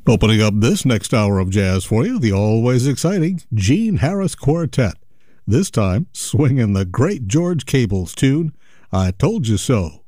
Opening up this next hour of jazz for you, the always exciting Gene Harris Quartet. This time, swinging the great George Cable's tune, I Told You So.